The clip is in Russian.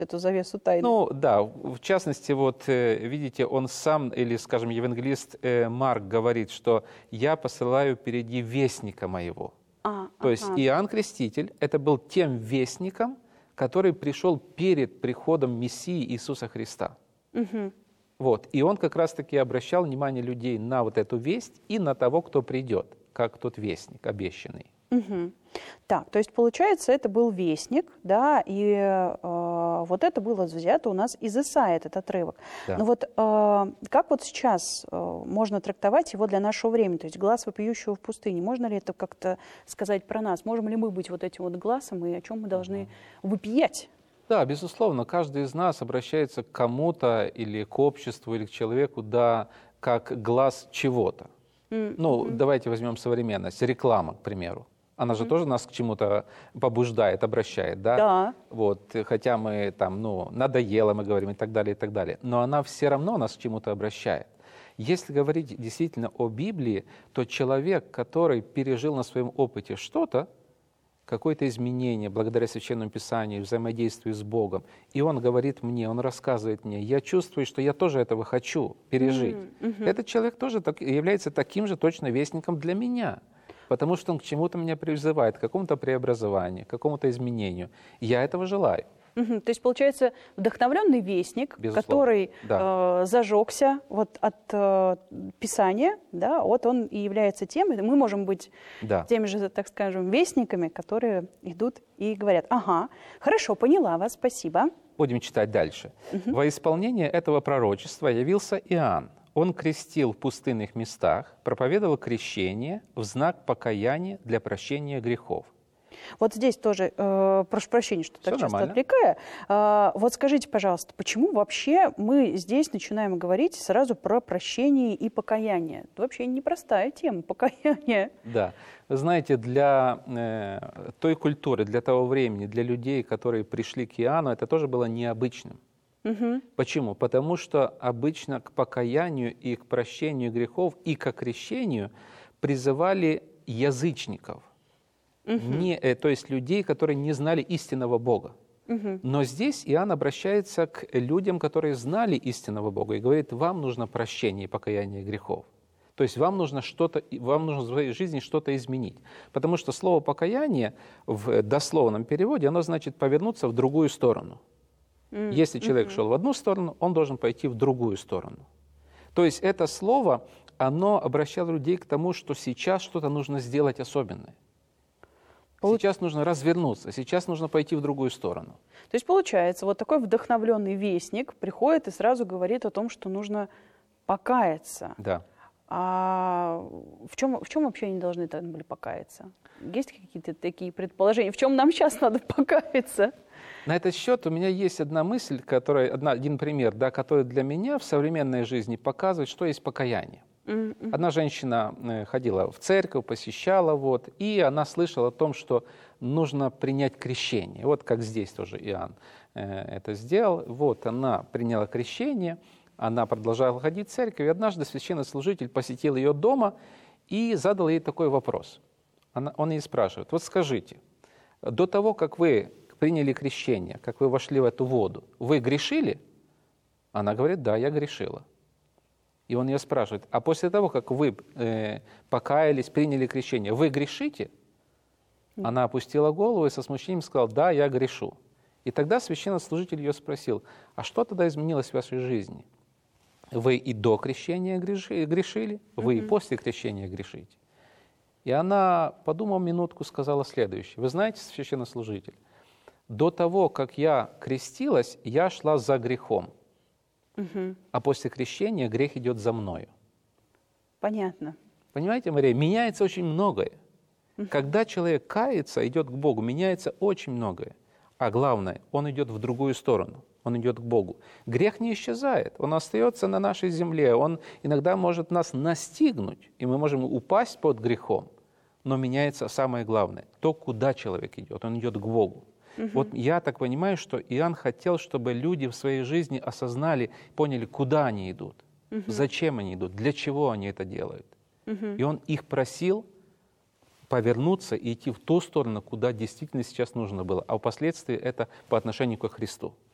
эту завесу тайны. Ну да, в частности, вот видите, он сам, или, скажем, евангелист Марк говорит, что «я посылаю впереди вестника моего». То есть Иоанн Креститель — это был тем вестником, который пришел перед приходом Мессии Иисуса Христа. Вот. И он как раз-таки обращал внимание людей на вот эту весть и на того, кто придет, как тот вестник обещанный. Так, то есть, получается, это был вестник, да, и вот это было взято у нас из Исаии, этот отрывок. Да. Но вот как вот сейчас можно трактовать его для нашего времени? То есть глаз вопиющего в пустыне. Можно ли это как-то сказать про нас? Можем ли мы быть вот этим вот глазом, и о чем мы должны вопиять? Да, безусловно, каждый из нас обращается к кому-то или к обществу, или к человеку, да, как глаз чего-то. Ну, давайте возьмем современность, реклама, к примеру. Она же тоже нас к чему-то побуждает, обращает, да? Да. Вот, хотя мы там, ну, надоело, мы говорим, и так далее, и так далее. Но она все равно нас к чему-то обращает. Если говорить действительно о Библии, то человек, который пережил на своем опыте что-то, какое-то изменение благодаря Священному Писанию, взаимодействию с Богом, и он говорит мне, он рассказывает мне, я чувствую, что я тоже этого хочу пережить. Этот человек тоже является таким же точно вестником для меня. Потому что он к чему-то меня призывает, к какому-то преобразованию, к какому-то изменению. Я этого желаю. То есть, получается, вдохновленный вестник, Безусловно. который Да. зажегся вот от Писания, да, вот он и является тем, и мы можем быть теми же, так скажем, вестниками, которые идут и говорят: ага, хорошо, поняла вас, спасибо. Будем читать дальше. Во исполнение этого пророчества явился Иоанн. Он крестил в пустынных местах, проповедовал крещение в знак покаяния для прощения грехов. Вот здесь тоже, прошу прощения, что так часто отвлекаю. Вот скажите, пожалуйста, почему вообще мы здесь начинаем говорить сразу про прощение и покаяние? Это вообще непростая тема, покаяние. Да. Вы знаете, для той культуры, для того времени, для людей, которые пришли к Иоанну, это тоже было необычным. Почему? Потому что обычно к покаянию и к прощению грехов и к крещению призывали язычников, то есть людей, которые не знали истинного Бога. Но здесь Иоанн обращается к людям, которые знали истинного Бога, и говорит: вам нужно прощение и покаяние грехов. То есть вам нужно в своей жизни что-то изменить. Потому что слово «покаяние» в дословном переводе, оно значит повернуться в другую сторону. Если человек шел в одну сторону, он должен пойти в другую сторону. То есть это слово, оно обращало людей к тому, что сейчас что-то нужно сделать особенное. Сейчас нужно развернуться, сейчас нужно пойти в другую сторону. То есть получается, вот такой вдохновленный вестник приходит и сразу говорит о том, что нужно покаяться. Да. А в чем вообще они должны там были покаяться? Есть какие-то такие предположения? В чем нам сейчас надо покаяться? На этот счет у меня есть одна мысль, один пример, да, который для меня в современной жизни показывает, что есть покаяние. Одна женщина ходила в церковь, посещала, и она слышала о том, что нужно принять крещение. Вот как здесь тоже Иоанн это сделал. Вот она приняла крещение, она продолжала ходить в церковь, и однажды священнослужитель посетил ее дома и задал ей такой вопрос. Он ей спрашивает: вот скажите, до того, как вы приняли крещение, как вы вошли в эту воду, вы грешили? Она говорит: да, я грешила. И он ее спрашивает: а после того, как вы покаялись, приняли крещение, вы грешите? Она опустила голову и со смущением сказала: да, я грешу. И тогда священнослужитель ее спросил: а что тогда изменилось в вашей жизни? Вы и до крещения грешили, вы и после крещения грешите. И она, подумав минутку, сказала следующее: вы знаете, священнослужитель, до того, как я крестилась, я шла за грехом. А после крещения грех идет за мною. Понятно. Понимаете, Мария, меняется очень многое. Когда человек кается, идет к Богу, меняется очень многое. А главное, он идет в другую сторону, он идет к Богу. Грех не исчезает, он остается на нашей земле, он иногда может нас настигнуть, и мы можем упасть под грехом. Но меняется самое главное, то, куда человек идет, он идет к Богу. Вот я так понимаю, что Иоанн хотел, чтобы люди в своей жизни осознали, поняли, куда они идут, зачем они идут, для чего они это делают. И он их просил повернуться и идти в ту сторону, куда действительно сейчас нужно было, а впоследствии это по отношению ко Христу.